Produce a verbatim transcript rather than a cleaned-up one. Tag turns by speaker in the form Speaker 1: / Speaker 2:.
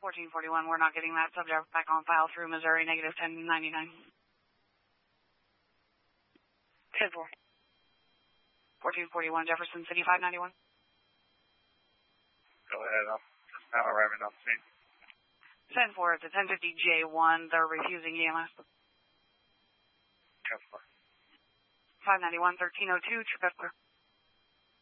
Speaker 1: fourteen forty-one, we're not getting that subject back on file through Missouri, negative ten ninety-nine.
Speaker 2: ten four.
Speaker 1: fourteen forty-one, Jefferson City, five ninety-one.
Speaker 3: Go ahead, I'm just now arriving on scene.
Speaker 1: ten four, it's a ten fifty J one, they're refusing E M S.
Speaker 3: ten four.
Speaker 1: five ninety-one, thirteen oh two, trip clear.